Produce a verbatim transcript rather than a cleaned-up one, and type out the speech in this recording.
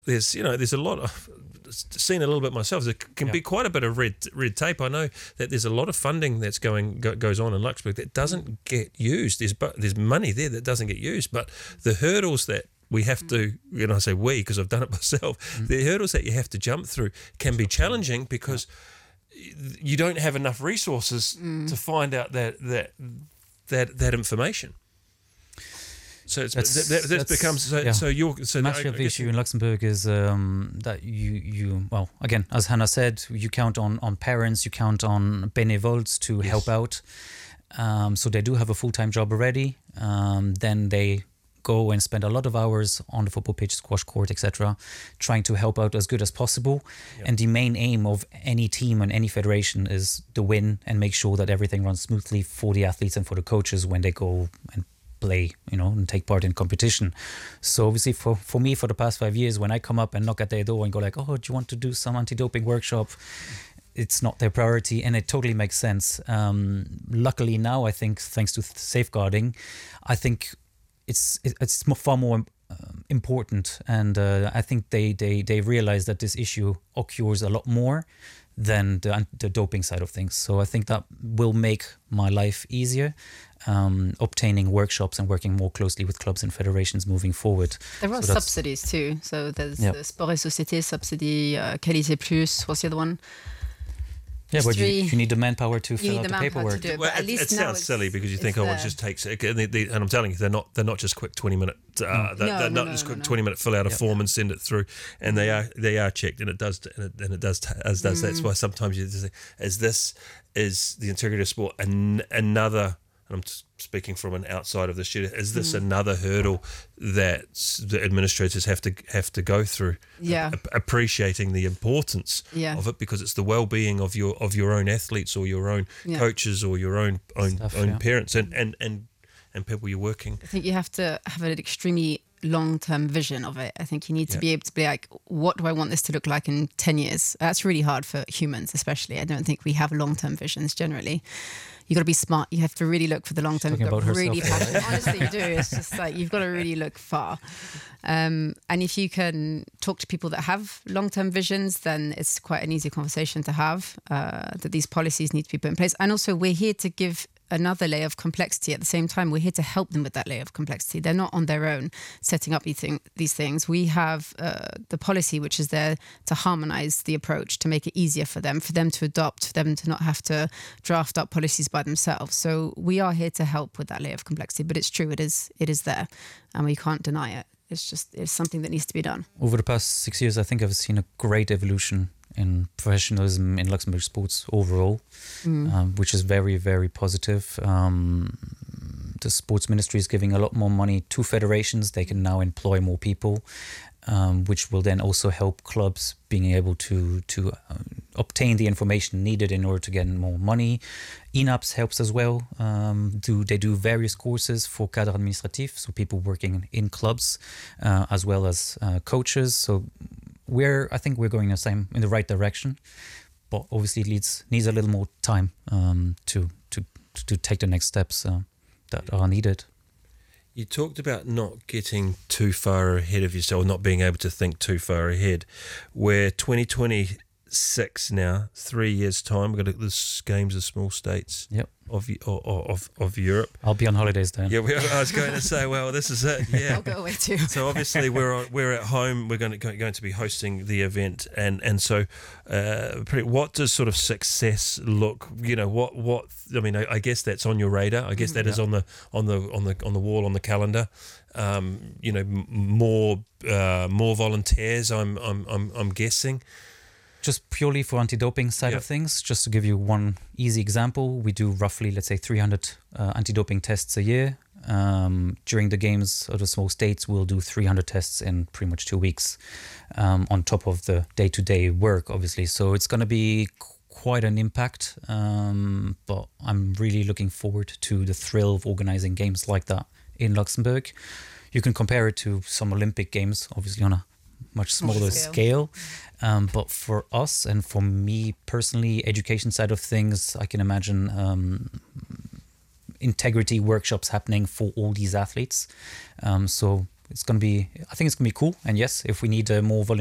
there's you know there's a lot of seen a little bit myself. There can yeah. be quite a bit of red red tape. I know that there's a lot of funding that's going go, goes on in Luxembourg that doesn't get used. There's but there's money there that doesn't get used, but the hurdles that we have to, you know, I say we because I've done it myself. Mm. The hurdles that you have to jump through can be challenging because you don't have enough resources mm. to find out that that that that information. So it's, that's, that, that becomes so. Yeah. So you're so massive I, I issue in Luxembourg is um, that you you well again, as Hannah said, you count on on parents, you count on bénévoles to yes. help out. Um, so they do have a full time job already. Um, then they go and spend a lot of hours on the football pitch, squash court, et cetera, trying to help out as good as possible. Yep. And the main aim of any team and any federation is to win and make sure that everything runs smoothly for the athletes and for the coaches when they go and play, you know, and take part in competition. So obviously for, for me, for the past five years, when I come up and knock at their door and go like, oh, do you want to do some anti-doping workshop? It's not their priority, and it totally makes sense. Um, luckily now, I think, thanks to safeguarding, I think it's it's far more um, important, and uh, I think they, they, they realize that this issue occurs a lot more than the, the doping side of things. So I think that will make my life easier, um, obtaining workshops and working more closely with clubs and federations moving forward. There are so subsidies too. So there's yep. the Sport et Société subsidy, uh, Qualité Plus, what's the other one? Yeah, but you, you need the manpower to fill out the, the paperwork. To do it, well, but at it, least it now sounds silly because you think, there. oh, it just takes. And, they, they, and I'm telling you, they're not. They're not just quick twenty minute. Uh, no. they're, No, they're no, not no, just no, quick no. twenty minute fill out a yep. form and send it through. And they are they are checked, and it does and it, and it does as does. Mm. That's why sometimes you say, is this is the integrity of sport an, another? I'm speaking from an outside of the studio. Is this mm. another hurdle that the administrators have to have to go through? Yeah, a- appreciating the importance yeah. of it because it's the well-being of your of your own athletes or your own yeah. coaches or your own own, Stuff, own yeah. parents and, and, and, and people you're working. I think you have to have an extremely long-term vision of it. I think you need to yeah. be able to be like, what do I want this to look like in ten years? That's really hard for humans, especially. I don't think we have long-term visions generally. You got to be smart. You have to really look for the long term. You've got to really passionate. Honestly, you do. It's just like you've got to really look far. Um, and if you can talk to people that have long term visions, then it's quite an easy conversation to have. Uh, that these policies need to be put in place. And also, we're here to give another layer of complexity at the same time. We're here to help them with that layer of complexity. They're not on their own setting up these, thing, these things. We have uh, the policy, which is there to harmonize the approach, to make it easier for them, for them to adopt, for them to not have to draft up policies by themselves. So we are here to help with that layer of complexity. But it's true, it is it is there, and we can't deny it. It's just it's something that needs to be done. Over the past six years, I think I've seen a great evolution in professionalism in Luxembourg sports overall, mm. um, which is very, very positive. Um, the sports ministry is giving a lot more money to federations. They can now employ more people, um, which will then also help clubs being able to to um, obtain the information needed in order to get more money. I N A P S helps as well. Um, do They do various courses for cadre administratif, so people working in clubs, uh, as well as uh, coaches. So We're, I think we're going the same in the right direction, but obviously it needs needs a little more time um, to to to take the next steps uh, that are needed. You talked about not getting too far ahead of yourself, not being able to think too far ahead. We're twenty twenty-six now, three years time. We're going to this games of small states. Yep. Of, of of Europe. I'll be on holidays then. Yeah, we, I was going to say, well, this is it. Yeah, I'll go away too. So obviously we're on, we're at home. We're going to going to be hosting the event, and and so uh, pretty, what does sort of success look? You know, what what I mean, I, I guess that's on your radar. I guess that yeah. is on the on the on the on the wall on the calendar. Um, you know, m- more uh, more volunteers. I'm I'm I'm I'm guessing. Just purely for anti-doping side yep. of things, just to give you one easy example, we do roughly, let's say, three hundred uh, anti-doping tests a year. Um, during the games of the small states, we'll do three hundred tests in pretty much two weeks um, on top of the day-to-day work, obviously. So it's going to be qu- quite an impact, um, but I'm really looking forward to the thrill of organizing games like that in Luxembourg. You can compare it to some Olympic games, obviously on a much smaller scale. scale. Um, but for us and for me personally, education side of things, I can imagine um, integrity workshops happening for all these athletes. Um, so it's going to be, I think it's going to be cool. And yes, if we need uh, more volunteers,